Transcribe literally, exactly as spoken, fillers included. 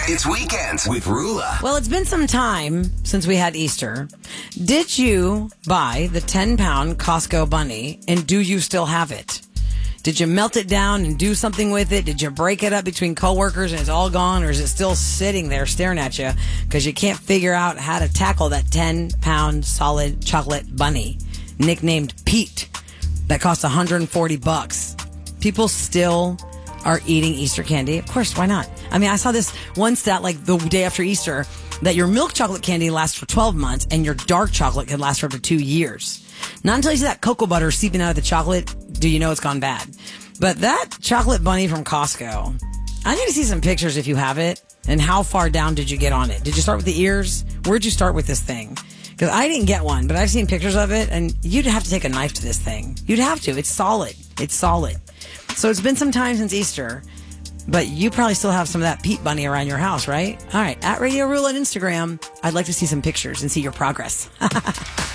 It's Weekends with Rula. Well, it's been some time since we had Easter. Did you buy the ten-pound Costco bunny, and do you still have it? Did you melt it down and do something with it? Did you break it up between coworkers and it's all gone, or is it still sitting there staring at you because you can't figure out how to tackle that ten-pound solid chocolate bunny, nicknamed Pete, that costs one hundred forty bucks? People still are eating Easter candy. Of course, why not? I mean, I saw this one stat like the day after Easter that your milk chocolate candy lasts for twelve months and your dark chocolate can last for up to two years. Not until you see that cocoa butter seeping out of the chocolate do you know it's gone bad. But that chocolate bunny from Costco, I need to see some pictures if you have it. And how far down did you get on it? Did you start with the ears? Where'd you start with this thing? Because I didn't get one, but I've seen pictures of it, and you'd have to take a knife to this thing. You'd have to. It's solid. It's solid. So it's been some time since Easter, but you probably still have some of that Pete bunny around your house, right? All right. At Radio Rule on Instagram, I'd like to see some pictures and see your progress.